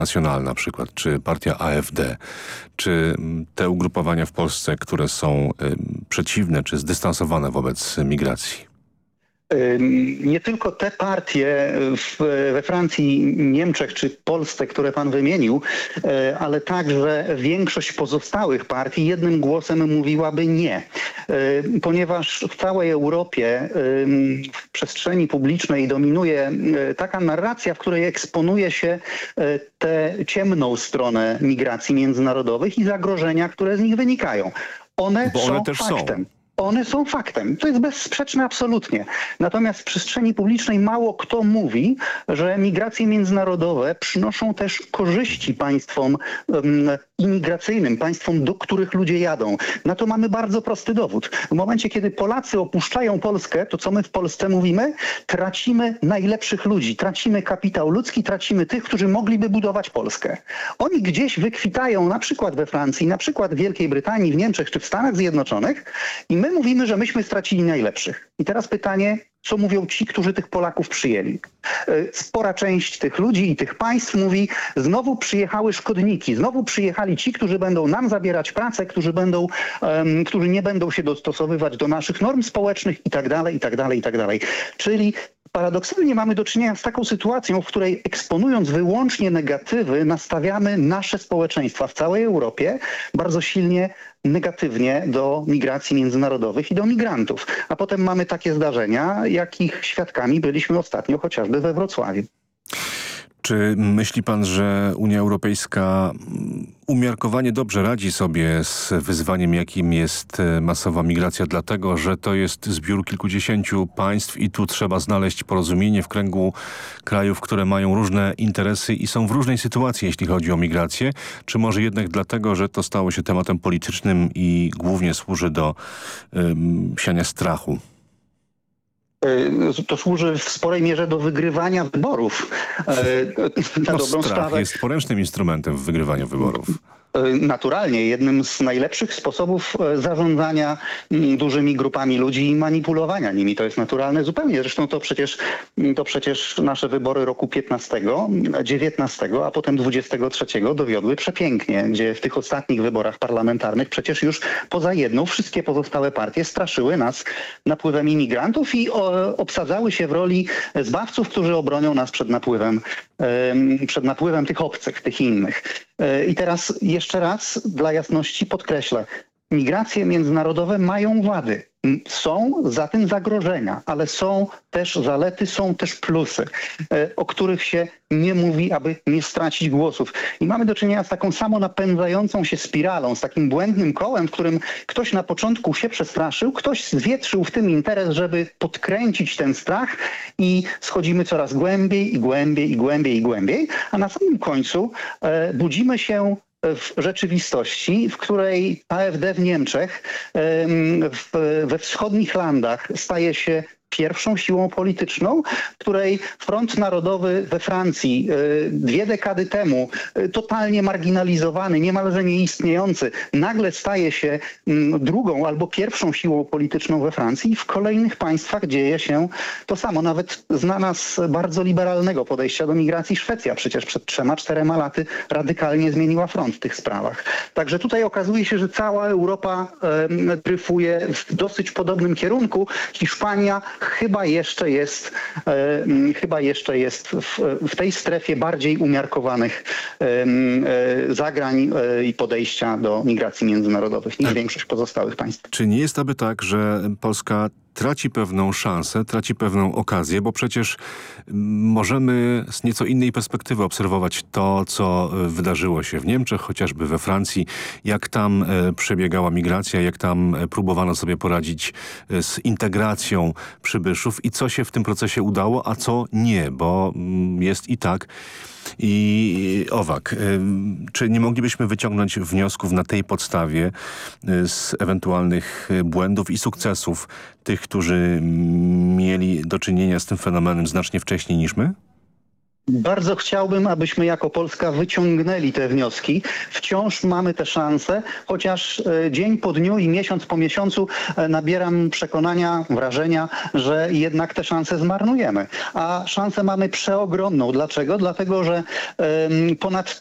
Nacjonalna na przykład, czy partia AfD, czy te ugrupowania w Polsce, które są przeciwne czy zdystansowane wobec migracji? Nie tylko te partie we Francji, Niemczech czy Polsce, które pan wymienił, ale także większość pozostałych partii jednym głosem mówiłaby nie. Ponieważ w całej Europie w przestrzeni publicznej dominuje taka narracja, w której eksponuje się tę ciemną stronę migracji międzynarodowych i zagrożenia, które z nich wynikają. One są faktem. One są faktem. To jest bezsprzeczne absolutnie. Natomiast w przestrzeni publicznej mało kto mówi, że migracje międzynarodowe przynoszą też korzyści państwom imigracyjnym, państwom, do których ludzie jadą. Na to mamy bardzo prosty dowód. W momencie, kiedy Polacy opuszczają Polskę, to co my w Polsce mówimy? Tracimy najlepszych ludzi, tracimy kapitał ludzki, tracimy tych, którzy mogliby budować Polskę. Oni gdzieś wykwitają, na przykład we Francji, na przykład w Wielkiej Brytanii, w Niemczech czy w Stanach Zjednoczonych i my mówimy, że myśmy stracili najlepszych. I teraz pytanie, co mówią ci, którzy tych Polaków przyjęli? Spora część tych ludzi i tych państw mówi, znowu przyjechały szkodniki, znowu przyjechali ci, którzy będą nam zabierać pracę, którzy nie będą się dostosowywać do naszych norm społecznych i tak dalej, i tak dalej, i tak dalej. Czyli paradoksalnie mamy do czynienia z taką sytuacją, w której eksponując wyłącznie negatywy, nastawiamy nasze społeczeństwa w całej Europie bardzo silnie negatywnie do migracji międzynarodowych i do migrantów. A potem mamy takie zdarzenia, jakich świadkami byliśmy ostatnio chociażby we Wrocławiu. Czy myśli pan, że Unia Europejska umiarkowanie dobrze radzi sobie z wyzwaniem, jakim jest masowa migracja, dlatego że to jest zbiór kilkudziesięciu państw i tu trzeba znaleźć porozumienie w kręgu krajów, które mają różne interesy i są w różnej sytuacji, jeśli chodzi o migrację? Czy może jednak dlatego, że to stało się tematem politycznym i głównie służy do siania strachu? To służy w sporej mierze do wygrywania wyborów. Na dobrą sprawę jest poręcznym instrumentem w wygrywaniu wyborów. Naturalnie jednym z najlepszych sposobów zarządzania dużymi grupami ludzi i manipulowania nimi. To jest naturalne zupełnie. Zresztą to przecież nasze wybory roku 15, 19, a potem 23 dowiodły przepięknie, gdzie w tych ostatnich wyborach parlamentarnych przecież już poza jedną wszystkie pozostałe partie straszyły nas napływem imigrantów i obsadzały się w roli zbawców, którzy obronią nas przed napływem tych obcych, tych innych. I teraz jeszcze raz dla jasności podkreślę, migracje międzynarodowe mają wady. Są za tym zagrożenia, ale są też zalety, są też plusy, o których się nie mówi, aby nie stracić głosów. I mamy do czynienia z taką samonapędzającą się spiralą, z takim błędnym kołem, w którym ktoś na początku się przestraszył, ktoś zwietrzył w tym interes, żeby podkręcić ten strach i schodzimy coraz głębiej i głębiej i głębiej i głębiej, a na samym końcu budzimy się w rzeczywistości, w której AfD w Niemczech, we wschodnich landach staje się pierwszą siłą polityczną, której Front Narodowy we Francji 2 dekady temu totalnie marginalizowany, niemalże nieistniejący, nagle staje się drugą albo pierwszą siłą polityczną we Francji i w kolejnych państwach dzieje się to samo. Nawet znana z bardzo liberalnego podejścia do migracji Szwecja przecież przed 3-4 laty radykalnie zmieniła front w tych sprawach. Także tutaj okazuje się, że cała Europa dryfuje w dosyć podobnym kierunku. Hiszpania chyba jeszcze jest w tej strefie bardziej umiarkowanych zagrań i podejścia do migracji międzynarodowych niż większość pozostałych państw. Czy nie jest aby tak, że Polska traci pewną szansę, traci pewną okazję, bo przecież możemy z nieco innej perspektywy obserwować to, co wydarzyło się w Niemczech, chociażby we Francji, jak tam przebiegała migracja, jak tam próbowano sobie poradzić z integracją przybyszów i co się w tym procesie udało, a co nie, bo jest i tak, i owak. Czy nie moglibyśmy wyciągnąć wniosków na tej podstawie z ewentualnych błędów i sukcesów tych, którzy mieli do czynienia z tym fenomenem znacznie wcześniej niż my? Bardzo chciałbym, abyśmy jako Polska wyciągnęli te wnioski. Wciąż mamy te szanse, chociaż dzień po dniu i miesiąc po miesiącu nabieram przekonania, wrażenia, że jednak te szanse zmarnujemy. A szansę mamy przeogromną. Dlaczego? Dlatego, że ponad